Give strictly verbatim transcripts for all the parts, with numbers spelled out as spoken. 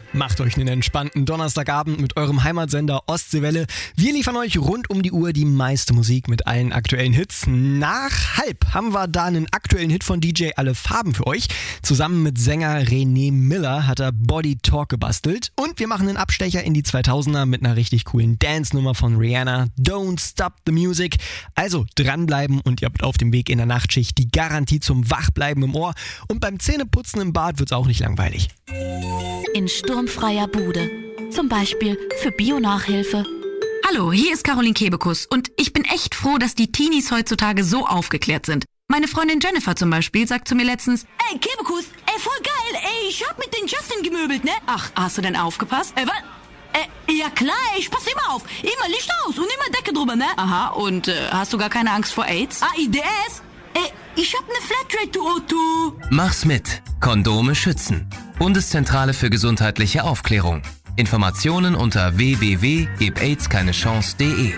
Macht euch einen entspannten Donnerstagabend mit eurem Heimatsender Ostseewelle. Wir liefern euch rund um die Uhr die meiste Musik mit allen aktuellen Hits. Nach halb haben wir da einen aktuellen Hit von D J Alle Farben für euch. Zusammen mit Sänger René Miller hat er Body Talk gebastelt. Und wir machen einen Abstecher in die zweitausender mit einer richtig coolen Dance-Nummer von Rihanna. Don't Stop the Music. Also dranbleiben und ihr habt auf dem Weg in der Nachtschicht die Garantie zum Wachbleiben im Ohr. Und beim Zähneputzen im Bad wird's auch nicht langweilig. In sturmfreier Bude. Zum Beispiel für Bio-Nachhilfe. Hallo, hier ist Caroline Kebekus und ich bin echt froh, dass die Teenies heutzutage so aufgeklärt sind. Meine Freundin Jennifer zum Beispiel sagt zu mir letztens: Ey, Kebekus, ey, voll geil, ey, ich hab mit den Justin gemöbelt, ne? Ach, hast du denn aufgepasst? Ey, was? Äh, ja klar, ich pass immer auf. Immer Licht aus und immer Decke drüber, ne? Aha, und äh, hast du gar keine Angst vor AIDS? A I D S? Ey, ich hab ne Flatrate, du Otto. Mach's mit. Kondome schützen. Bundeszentrale für gesundheitliche Aufklärung. Informationen unter w w w punkt gib aids keine chance punkt de.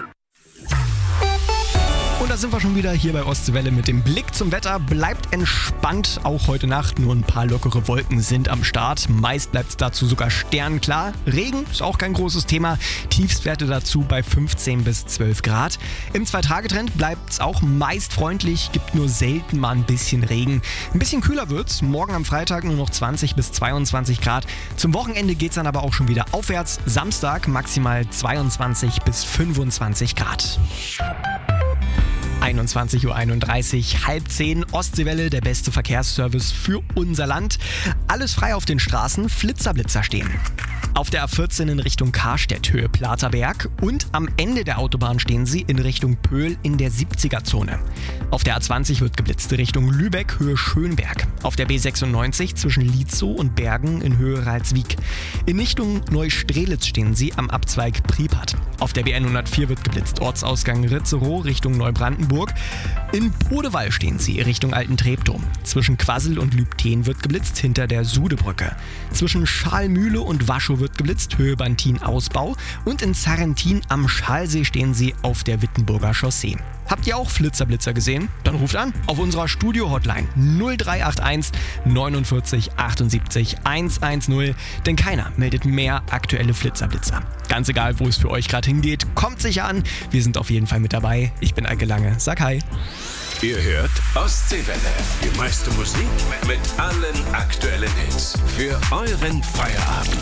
Und da sind wir schon wieder hier bei Ostseewelle mit dem Blick zum Wetter. Bleibt entspannt, auch heute Nacht. Nur ein paar lockere Wolken sind am Start. Meist bleibt es dazu sogar sternklar. Regen ist auch kein großes Thema. Tiefstwerte dazu bei fünfzehn bis zwölf Grad. Im Zwei-Tage-Trend bleibt es auch meist freundlich. Gibt nur selten mal ein bisschen Regen. Ein bisschen kühler wird's. Morgen am Freitag nur noch zwanzig bis zweiundzwanzig Grad. Zum Wochenende geht es dann aber auch schon wieder aufwärts. Samstag maximal zweiundzwanzig bis fünfundzwanzig Grad. einundzwanzig Uhr einunddreißig, halb zehn, Ostseewelle, der beste Verkehrsservice für unser Land. Alles frei auf den Straßen, Flitzerblitzer stehen. Auf der A vierzehn in Richtung Karstedt, Höhe Platerberg, und am Ende der Autobahn stehen sie in Richtung Pöhl in der siebziger-Zone. Auf der A zwanzig wird geblitzt Richtung Lübeck, Höhe Schönberg. Auf der B sechsundneunzig zwischen Lietzow und Bergen in Höhe Ralswiek. In Richtung Neustrelitz stehen sie am Abzweig Pripyat. Auf der B hundertvier wird geblitzt Ortsausgang Ritzerow Richtung Neubrandenburg. In Podewall stehen sie Richtung Alten Treptow. Zwischen Quassel und Lübten wird geblitzt hinter der Sudebrücke. Zwischen Schalmühle und Waschow wird geblitzt, Höhe Bantin-Ausbau. Und in Sarrentin am Schalsee stehen sie auf der Wittenburger Chaussee. Habt ihr auch Flitzerblitzer gesehen? Dann ruft an auf unserer Studio-Hotline null drei acht eins neunundvierzig achtundsiebzig hundertzehn, denn keiner meldet mehr aktuelle Flitzerblitzer. Ganz egal, wo es für euch gerade hingeht, kommt sicher an. Wir sind auf jeden Fall mit dabei. Ich bin Eike Lange. Sag hi. Ihr hört Ostseewelle. Die meiste Musik mit allen aktuellen Hits. Für euren Feierabend.